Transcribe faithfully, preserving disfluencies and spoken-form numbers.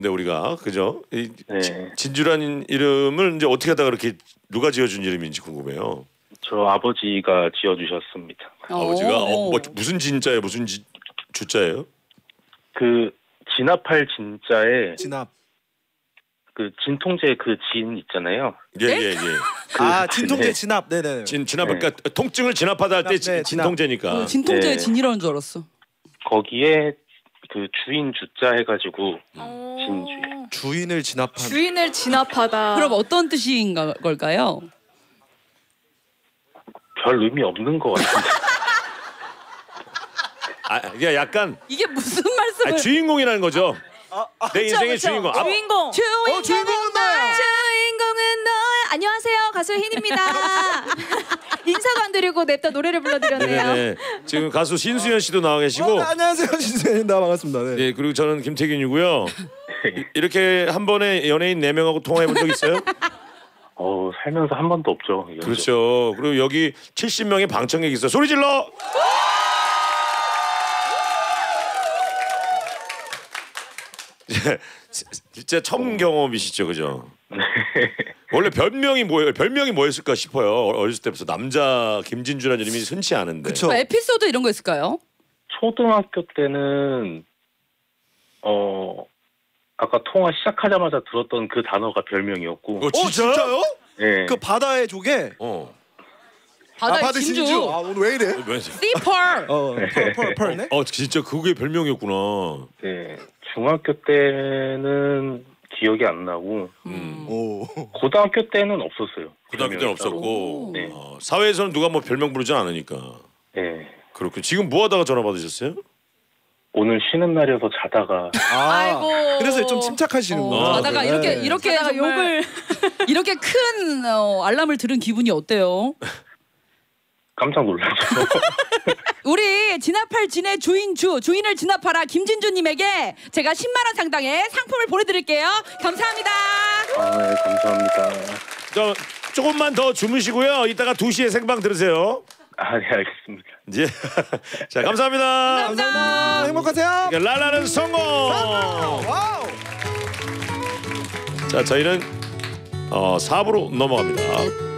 네, 우리가 그죠? 이 네. 진주라는 이름을 이제 어떻게 하다가 그렇게 누가 지어준 이름인지 궁금해요. 저 아버지가 지어주셨습니다. 아버지가 어, 뭐 무슨 진자예요? 무슨 지, 주자예요? 그 진압할 진자에 진압. 그 진통제 그 진 있잖아요. 예예 예. 예. 그, 아 진통제 네. 진압. 네네. 진 진압 네. 그러니까 통증을 진압하다 할 때 진압, 네, 진통제니까. 어, 진통제의 네. 진이라는 줄 알았어. 거기에 그 주인 주자 해가지고 어... 진주예요. 주인을 진압한. 주인을 진압하다. 그럼 어떤 뜻인 걸까요? 별 의미 없는 것 같은데. 아, 이게 약간 이게 무슨 말씀을? 아, 주인공이라는 거죠. 아, 아, 내 인생의 그쵸? 주인공. 아, 주인공. 주인공은 어, 주인공은 나야. 주인공은 너. 안녕하세요, 가수 흰입니다. 인사도 안 드리고 냅다 노래를 불러드렸네요. 네네. 지금 가수 신수연 씨도 나와 계시고. 어, 네, 안녕하세요 신수연입니다. 반갑습니다. 네. 예, 그리고 저는 김태균이고요. 이- 이렇게 한 번에 연예인 네 명하고 통화해 본 적 있어요? 어 살면서 한 번도 없죠. 이런 적. 그렇죠. 그리고 여기 칠십 명의 방청객 있어요. 소리 질러. 예, 진짜 처음 경험이시죠, 그죠? 원래 별명이 뭐예요? 별명이 뭐였을까 싶어요. 어렸을 때부터 남자 김진주라는 이름이 흔치 않은데. 그쵸. 뭐 에피소드 이런 거 있을까요? 초등학교 때는 어 아까 통화 시작하자마자 들었던 그 단어가 별명이었고. 어, 어 진짜요? 예. 그 바다의 조개. 어. 바다의 아, 바다 진주. 진주. 아 오늘 왜 이래? 왜? 씨펄. 어 펄펄펄네. 어, 진짜 그게 별명이었구나. 네. 중학교 때는 기억이 안 나고 음. 오. 고등학교 때는 없었어요. 고등학교 때는 별명이 없었고. 네. 어, 사회에서는 누가 뭐 별명 부르지 않으니까. 따로. 네. 그렇군. 지금 뭐 하다가 전화 받으셨어요? 오늘 쉬는 날이어서 자다가 아, 아이고. 그래서 좀 침착하시는구나. 어, 자다가 네. 이렇게 이렇게 자다가 정말 욕을. 이렇게 큰 어, 알람을 들은 기분이 어때요? 깜짝 놀랐죠. 우리 진압할 진의 주인주 주인을 진압하라 김진주님에게 제가 십만 원 상당의 상품을 보내드릴게요. 감사합니다. 아, 네, 감사합니다. 저 조금만 더 주무시고요. 이따가 두 시에 생방 들으세요. 아, 네, 알겠습니다. 예. 자, 감사합니다. 감사합니다. 행복하세요. 라라는 성공. 와우. 자, 저희는 어, 사 부로 넘어갑니다.